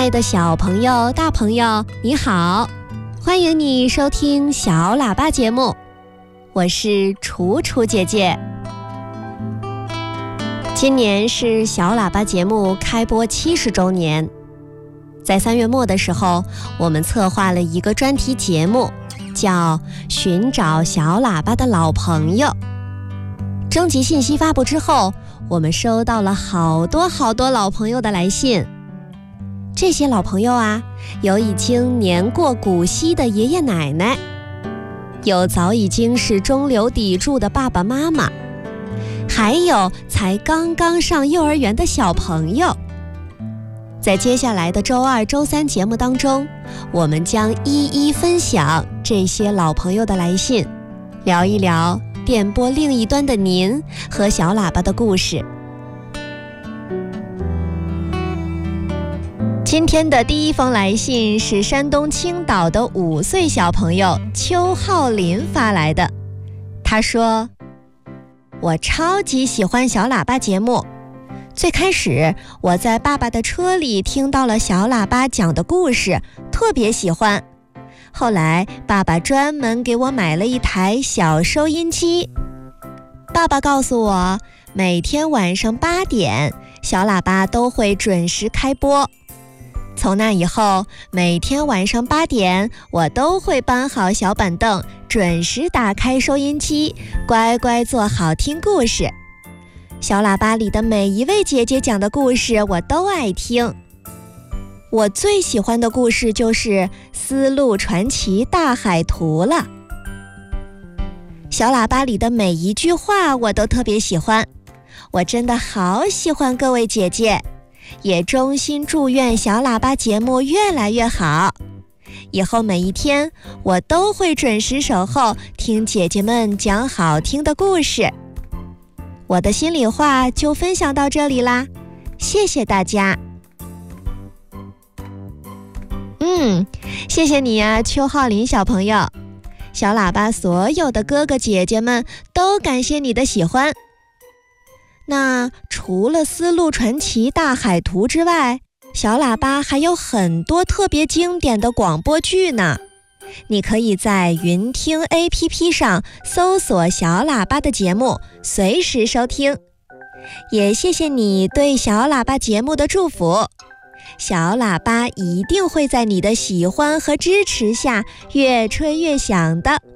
爱的小朋友、大朋友，你好，欢迎你收听小喇叭节目，我是楚楚姐姐。今年是小喇叭节目开播70周年，在3月末的时候，我们策划了一个专题节目，叫《寻找小喇叭的老朋友》。征集信息发布之后，我们收到了好多老朋友的来信。这些老朋友啊，有已经年过古稀的爷爷奶奶，有早已经是中流砥柱的爸爸妈妈，还有才刚刚上幼儿园的小朋友。在接下来的周2、周3节目当中，我们将一一分享这些老朋友的来信，聊一聊电波另一端的您和小喇叭的故事。今天的第一封来信是山东青岛的5岁小朋友邱浩林发来的。他说：我超级喜欢小喇叭节目，最开始我在爸爸的车里听到了小喇叭讲的故事，特别喜欢。后来爸爸专门给我买了一台小收音机。爸爸告诉我，每天晚上8点，小喇叭都会准时开播。从那以后，每天晚上8点，我都会搬好小板凳，准时打开收音机，乖乖坐好听故事。小喇叭里的每一位姐姐讲的故事，我都爱听。我最喜欢的故事就是《丝路传奇大海图》了。小喇叭里的每一句话我都特别喜欢，我真的好喜欢各位姐姐，也衷心祝愿小喇叭节目越来越好。以后每一天我都会准时守候，听姐姐们讲好听的故事。我的心里话就分享到这里啦，谢谢大家。谢谢你呀，邱浩林小朋友。小喇叭所有的哥哥姐姐们都感谢你的喜欢。那除了《丝路传奇大海图》之外，小喇叭还有很多特别经典的广播剧呢。你可以在云听 APP 上搜索小喇叭的节目，随时收听。也谢谢你对小喇叭节目的祝福，小喇叭一定会在你的喜欢和支持下越吹越响的。